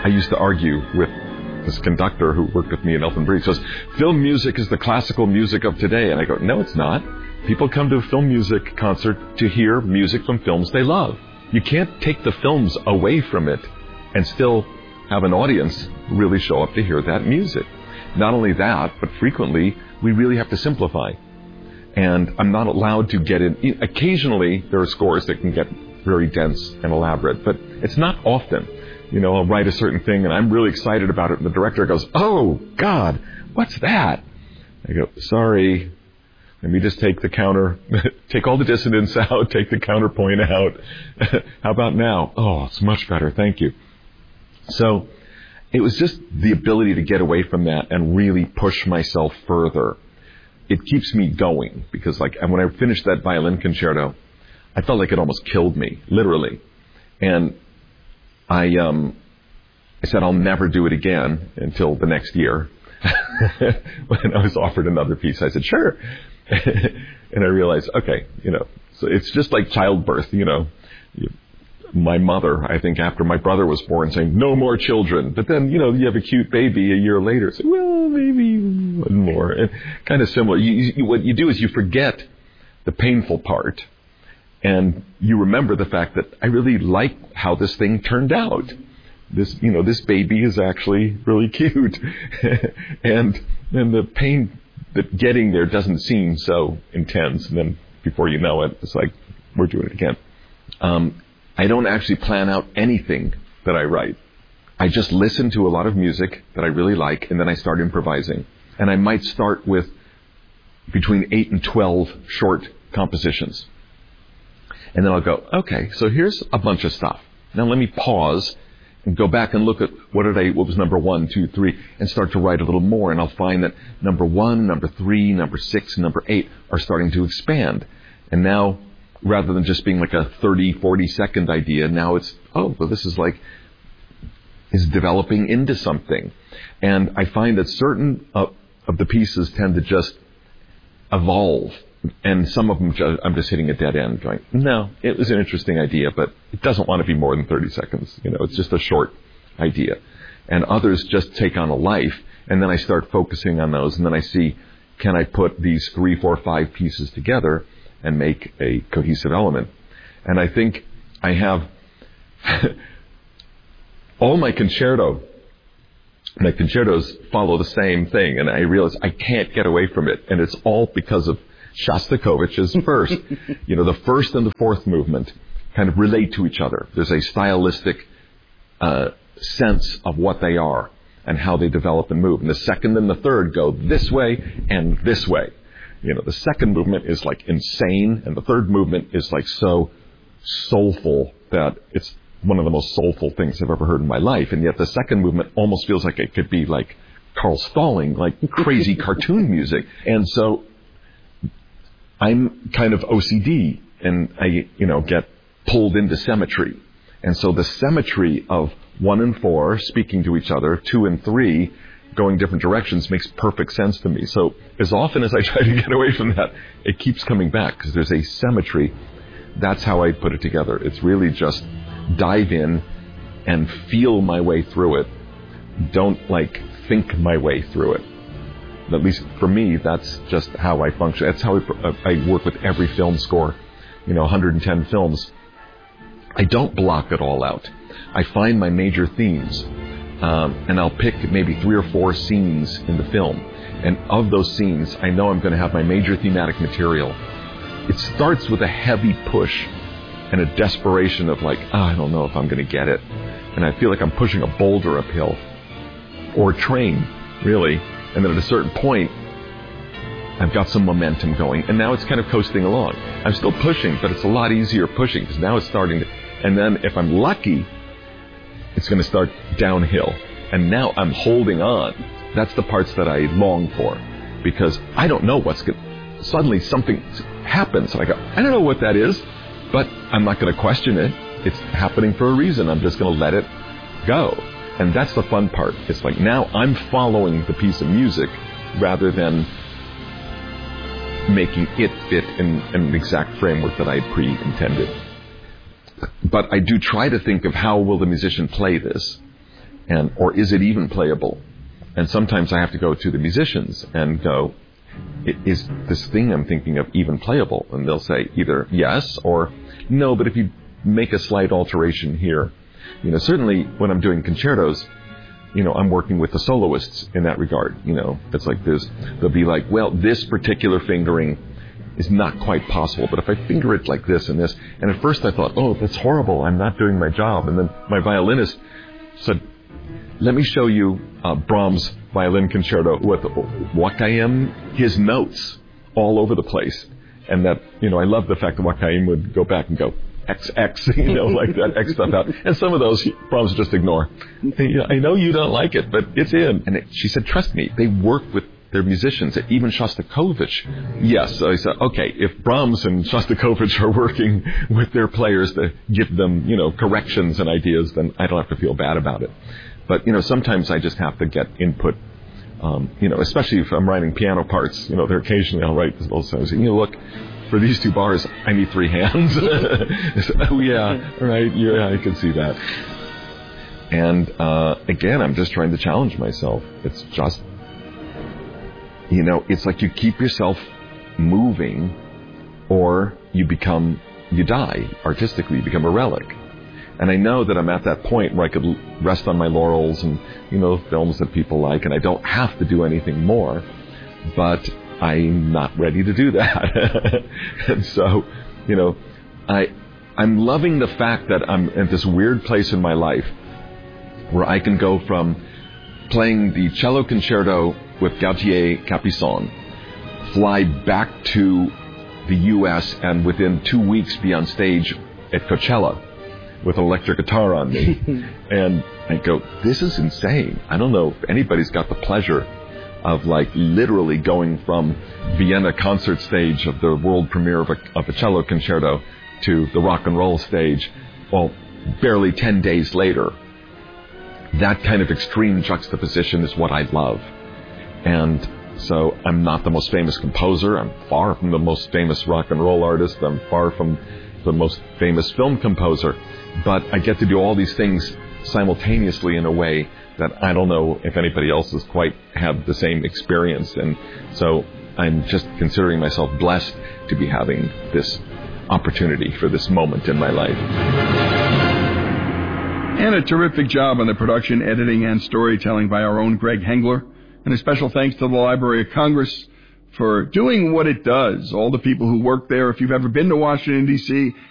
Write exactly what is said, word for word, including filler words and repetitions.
I used to argue with this conductor who worked with me in Elfin Breeze. He says, film music is the classical music of today. And I go, no, it's not. People come to a film music concert to hear music from films they love. You can't take the films away from it and still have an audience really show up to hear that music. Not only that, but frequently we really have to simplify. And I'm not allowed to get in. Occasionally there are scores that can get very dense and elaborate, but it's not often. You know, I'll write a certain thing and I'm really excited about it, and the director goes, oh, God, what's that? I go, sorry, let me just take the counter, take all the dissonance out, take the counterpoint out. How about now? Oh, it's much better, thank you. So it was just the ability to get away from that and really push myself further. It keeps me going, because like when I finished that violin concerto, I felt like it almost killed me, literally. And I um, I said I'll never do it again until the next year. When I was offered another piece, I said, sure. And I realized, okay, you know, so it's just like childbirth, you know. You, my mother, I think after my brother was born, saying, no more children. But then, you know, you have a cute baby a year later. Say, well, maybe one more. And kind of similar. You, you, what you do is you forget the painful part. And you remember the fact that I really like how this thing turned out. This, you know, this baby is actually really cute. and and the pain that getting there doesn't seem so intense. And then before you know it, it's like, we're doing it again. Um, I don't actually plan out anything that I write. I just listen to a lot of music that I really like, and then I start improvising. And I might start with between eight and twelve short compositions. And then I'll go, okay, so here's a bunch of stuff. Now let me pause and go back and look at what did I, what was number one, two, three, and start to write a little more. And I'll find that number one, number three, number six, and number eight are starting to expand. And now, rather than just being like a thirty, forty second idea, now it's, oh, well, this is like, is developing into something. And I find that certain of, of the pieces tend to just evolve. And some of them, I'm just hitting a dead end going, no, it was an interesting idea, but it doesn't want to be more than thirty seconds. You know, it's just a short idea. And others just take on a life. And then I start focusing on those. And then I see, can I put these three, four, five pieces together and make a cohesive element? And I think I have all my concerto, my concertos follow the same thing. And I realize I can't get away from it. And it's all because of Shostakovich's first. You know, the first and the fourth movement kind of relate to each other. There's a stylistic uh, sense of what they are and how they develop and move. And the second and the third go this way and this way. You know, the second movement is like insane, and the third movement is like so soulful that it's one of the most soulful things I've ever heard in my life. And yet the second movement almost feels like it could be like Carl Stalling, like crazy cartoon music. And so I'm kind of O C D, and I, you know, get pulled into symmetry. And so the symmetry of one and four speaking to each other, two and three going different directions makes perfect sense to me. So as often as I try to get away from that, it keeps coming back because there's a symmetry. That's how I put it together. It's really just dive in and feel my way through it. Don't like think my way through it. At least for me, that's just how I function. That's how I, I work with every film score. You know, one hundred ten films. I don't block it all out. I find my major themes, um, and I'll pick maybe three or four scenes in the film. And of those scenes, I know I'm going to have my major thematic material. It starts with a heavy push and a desperation of like, oh, I don't know if I'm going to get it. And I feel like I'm pushing a boulder uphill. Or a train, really. And then at a certain point, I've got some momentum going. And now it's kind of coasting along. I'm still pushing, but it's a lot easier pushing because now it's starting to... And then if I'm lucky, it's going to start downhill. And now I'm holding on. That's the parts that I long for. Because I don't know what's going to... Suddenly something happens. And I go, I don't know what that is, but I'm not going to question it. It's happening for a reason. I'm just going to let it go. And that's the fun part. It's like now I'm following the piece of music rather than making it fit in, in an exact framework that I pre-intended. But I do try to think of how will the musician play this. And, or is it even playable? And sometimes I have to go to the musicians and go, is this thing I'm thinking of even playable? And they'll say either yes or no, but if you make a slight alteration here. You know, certainly when I'm doing concertos, you know, I'm working with the soloists in that regard. You know, it's like this, they'll be like, well, this particular fingering is not quite possible, but if I finger it like this and this, and at first I thought, oh, that's horrible, I'm not doing my job. And then my violinist said, let me show you uh, Brahms' violin concerto with Joachim, his notes all over the place. And that, you know, I love the fact that Joachim would go back and go, X, X, you know, like that X stuff out. And some of those Brahms just ignore. I know you don't like it, but it's in. And it, she said, trust me, they work with their musicians, even Shostakovich. Yes, so I said, okay, if Brahms and Shostakovich are working with their players to give them, you know, corrections and ideas, then I don't have to feel bad about it. But, you know, sometimes I just have to get input, um, you know, especially if I'm writing piano parts, you know, there occasionally I'll write this little song, you know, look, for these two bars, I need three hands. Oh, yeah, right, yeah, I can see that. And, uh, again, I'm just trying to challenge myself. It's just, you know, it's like you keep yourself moving or you become, you die artistically, you become a relic. And I know that I'm at that point where I could rest on my laurels and, you know, films that people like, and I don't have to do anything more, but I'm not ready to do that. And so, you know, I, I'm loving the fact that I'm at this weird place in my life where I can go from playing the cello concerto with Gautier Capuçon, fly back to the U S and within two weeks be on stage at Coachella with an electric guitar on me. And I go, this is insane. I don't know if anybody's got the pleasure of like literally going from Vienna concert stage of the world premiere of a, of a cello concerto to the rock and roll stage, well, barely ten days later. That kind of extreme juxtaposition is what I love. And so I'm not the most famous composer. I'm far from the most famous rock and roll artist. I'm far from the most famous film composer. But I get to do all these things simultaneously in a way that I don't know if anybody else has quite had the same experience. And so I'm just considering myself blessed to be having this opportunity for this moment in my life. And a terrific job on the production, editing, and storytelling by our own Greg Hengler. And a special thanks to the Library of Congress for doing what it does. All the people who work there, if you've ever been to Washington, D C,